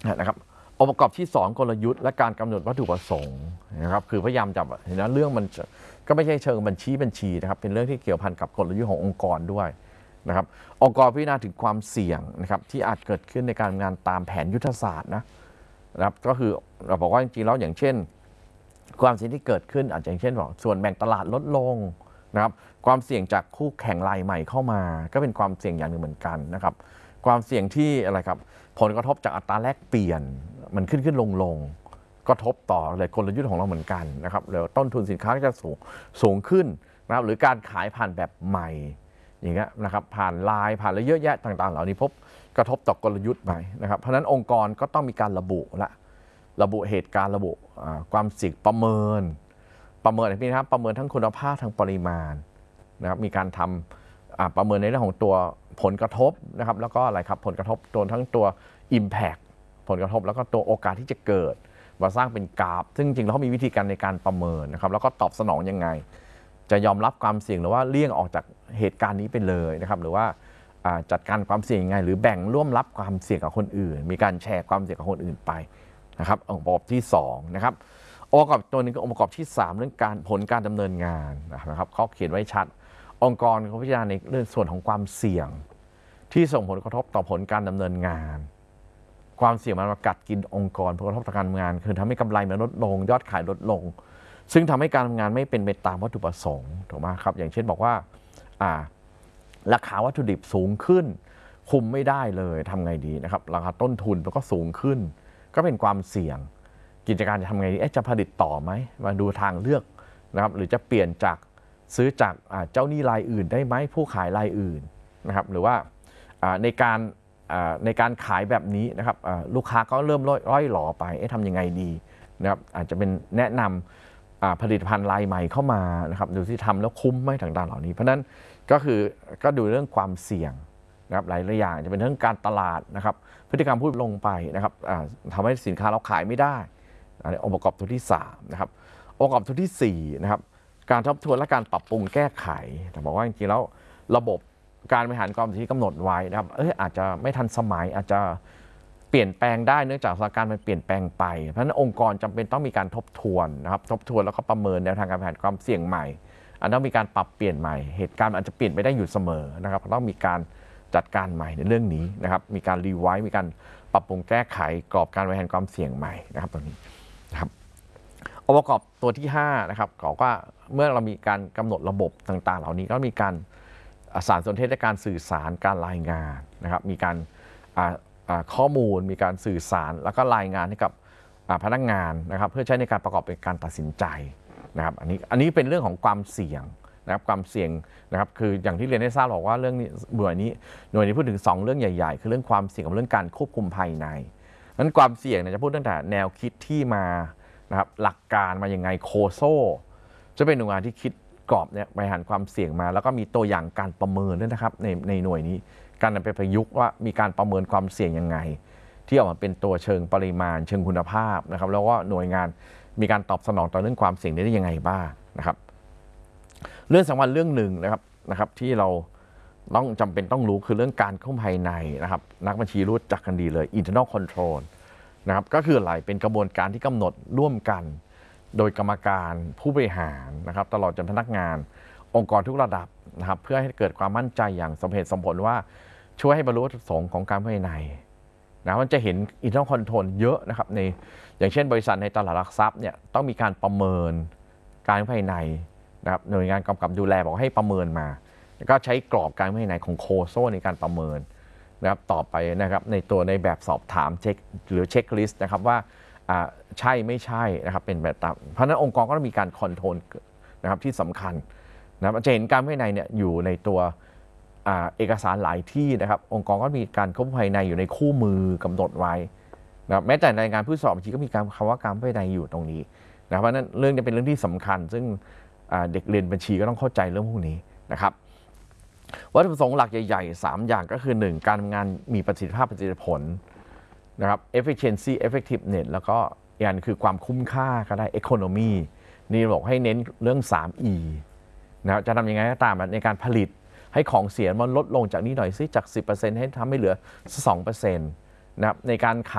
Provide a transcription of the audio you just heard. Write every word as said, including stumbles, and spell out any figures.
นะครับองค์ประกอบที่สองกลยุทธ์และการกำหนดวัตถุประสงค์นะครับคือพยายามจะเห็นนะเรื่องมันก็ไม่ใช่เชิงบัญชีบัญชีนะครับเป็นเรื่องที่เกี่ยวพันกับกลยุทธ์ขององค์กรด้วยนะครับองค์กรพิจารณาถึงความเสี่ยงนะครับที่อาจเกิดขึ้นในการงานตามแผนยุทธศาสตร์นะนะครับก็คือเราบอกว่าจริงๆแล้วอย่างเช่นความเสี่ยงที่เกิดขึ้นอาจจะอย่างเช่นบอกส่วนแบ่งตลาดลดลงนะครับความเสี่ยงจากคู่แข่งรายใหม่เข้ามาก็เป็นความเสี่ยงอย่างหนึ่งเหมือนกันนะครับความเสี่ยงที่อะไรครับผลกระทบจากอัตราแลกเปลี่ยนมันขึ้นขึ้นลงลงกระทบต่อเลยกลยุทธ์ของเราเหมือนกันนะครับแล้วต้นทุนสินค้าก็จะสูงสูงขึ้นนะครับหรือการขายผ่านแบบใหม่อย่างเงี้ยนะครับผ่านไลน์ผ่านอะไรเยอะแยะต่างๆเหล่านี้พบกระทบต่อกลยุทธ์ไหมนะครับเพราะฉะนั้นองค์กรก็ต้องมีการระบุละระบุเหตุการณ์ระบุความเสี่ยงประเมินประเมินอะไรพวกนี้ครับประเมินทั้งคุณภาพทั้งปริมาณนะครับมีการทำประเมินในเรื่องของตัวผลกระทบนะครับแล้วก็อะไรครับผลกระทบตัวทั้งตัว Impact ผลกระทบแล้วก็ตัวโอกาสที่จะเกิดมาสร้างเป็นกราฟซึ่งจริงๆแล้วเขามีวิธีการในการประเมินนะครับแล้วก็ตอบสนองยังไงจะยอมรับความเสี่ยงหรือว่าเลี่ยงออกจากเหตุการณ์นี้ไปเลยนะครับหรือว่าจัดการความเสี่ยงยังไงหรือแบ่งร่วมรับความเสี่ยงกับคนอื่นมีการแชร์ความเสี่ยงกับคนอื่นไปนะครับองค์ประกอบที่สองนะครับองค์ประกอบตัวนึงก็องค์ประกอบที่สามเรื่องการผลการดำเนินงานนะครับเขาเขียนไว้ชัดองค์กรเขาพิจารณาในเรื่องส่วนของความเสี่ยงที่ส่งผลกระทบต่อผลการดำเนินงานความเสี่ยงมันมากัดกินองค์กรผลกระทบต่อการทำงานคือทำให้กำไรมันลดลงยอดขายลดลงซึ่งทำให้การทำงานไม่เป็นไปตามวัตถุประสงค์ถูกไหมครับอย่างเช่นบอกว่าราคาวัตถุดิบสูงขึ้นคุมไม่ได้เลยทำไงดีนะครับราคาต้นทุนมันก็สูงขึ้นก็เป็นความเสี่ยงกิจการจะทำไงดีจะผลิตต่อไหมมาดูทางเลือกนะครับหรือจะเปลี่ยนจากซื้อจากเจ้าหนี้รายอื่นได้ไหมผู้ขายรายอื่นนะครับหรือว่าในการในการขายแบบนี้นะครับลูกค้าก็เริ่มร่อยหลอไปทำยังไงดีนะครับอาจจะเป็นแนะนำผลิตภัณฑ์รายใหม่เข้ามานะครับดูที่ทำแล้วคุ้มไหมต่างๆเหล่านี้เพราะนั้นก็คือก็ดูเรื่องความเสี่ยงนะครับหลายๆอย่างจะเป็นเรื่องการตลาดนะครับพฤติกรรมพูดลงไปนะครับทำให้สินค้าเราขายไม่ได้องค์ประกอบตัวที่สามนะครับองค์ประกอบตัวที่สี่นะครับการทบทวนและการปรับปรุงแก้ไขแต่บอกว่าจริงๆแล้วระบบการบริหารความที่กำหนดไว้นะครับเอออาจจะไม่ทันสมัยอาจจะเปลี่ยนแปลงได้เนื่องจากสถานการณ์มันเปลี่ยนแปลงไปเพราะฉะนั้นองค์กรจำเป็นต้องมีการทบทวนนะครับทบทวนแล้วก็ประเมินแนวทางการบริหารความเสี่ยงใหม่อันต้องมีการปรับเปลี่ยนใหม่เหตุการณ์อาจจะเปลี่ยนไปได้อยู่เสมอนะครับต้องมีการจัดการใหม่ในเรื่องนี้นะครับมีการรีไวซ์มีการปรับปรุงแก้ไขกรอบการบริหารความเสี่ยงใหม่นะครับตรงนี้นะครับองค์ประกอบตัวที่ห้านะครับบอกว่าเมื่อเรามีการกำหนดระบบต่างๆเหล่านี้ก็มีการสารสนเทศและการสื่อสารการรายงานนะครับมีการข้อมูลมีการสื่อสารแล้วก็รายงานให้กับพนักงานนะครับเพื่อใช้ในการประกอบเป็นการตัดสินใจนะครับอันนี้อันนี้เป็นเรื่องของความเสี่ยงนะครับความเสี่ยงนะครับคืออย่างที่เรียนได้ทราบบอกว่าเรื่องนี้หน่วยนี้หน่วยนี้พูดถึงสองเรื่องใหญ่ๆคือเรื่องความเสี่ยงกับเรื่องการควบคุมภายในนั้นความเสี่ยงเนี่ยจะพูดตั้งแต่แนวคิดที่มานะครับหลักการมาอย่างไงโคโซจะเป็นหน่วยงานที่คิดกรอบเนี่ยบริหารความเสี่ยงมาแล้วก็มีตัวอย่างการประเมินด้วยนะครับในในหน่วยนี้การนำไปประยุกต์ว่ามีการประเมินความเสี่ยงยังไงที่ออกมาเป็นตัวเชิงปริมาณเชิงคุณภาพนะครับแล้วก็หน่วยงานมีการตอบสนองต่อเรื่องความเสี่ยงได้ยังไงบ้างนะครับเรื่องสำคัญเรื่องหนึ่งนะครับนะครับที่เราต้องจำเป็นต้องรู้คือเรื่องการควบคุมภายในนะครับนักบัญชีรู้จักกันดีเลย internal control นะครับก็คืออะไรเป็นกระบวนการที่กำหนดร่วมกันโดยกรรมการผู้บริหารนะครับตลอดจนพนักงานองค์กรทุกระดับนะครับเพื่อให้เกิดความมั่นใจอย่างสมเหตุสมผลว่าช่วยให้บรรลุวัตถุประสงค์ของการภายในนะมันจะเห็น internal control เยอะนะครับในอย่างเช่นบริษัทในตลาดหลักทรัพย์เนี่ยต้องมีการประเมินการภายในนะครับหน่วยงานกำกับดูแลบอกให้ประเมินมาแล้วก็ใช้กรอบการภายในของโคโซในการประเมินนะครับต่อไปนะครับในตัวในแบบสอบถามเช็คหรือเช็คลิสต์นะครับว่าใช่ไม่ใช่นะครับเป็นแบบตามเพราะนั้นองค์กรก็ต้องมีการคอนโทรลนะครับที่สำคัญนะครับจะเห็นการภายในเนี่ยอยู่ในตัวเอกสารหลายที่นะครับองค์กรก็มีการควบคุมภายในอยู่ในคู่มือกำหนดไว้นะแม้แต่ในงานผู้สอบบัญชีก็มีการคำว่าการภายในอยู่ตรงนี้นะเพราะนั้นเรื่องนี้เป็นเรื่องที่สำคัญซึ่งเด็กเรียนบัญชีก็ต้องเข้าใจเรื่องพวกนี้นะครับวัตถุประสงค์หลักใหญ่ๆสามอย่างก็คือหนึ่งการทำงานมีประสิทธิภาพประสิทธิผลนะครับ efficiency effectiveness แล้วก็อีกอันคือความคุ้มค่าก็ได้ economy นี่บอกให้เน้นเรื่อง สาม อี นะครับจะทำยังไงก็ตามในการผลิตให้ของเสียมันลดลงจากนี้หน่อยซิจาก สิบเปอร์เซ็นต์ ให้ทำให้เหลือ สองเปอร์เซ็นต์ นะครับในการข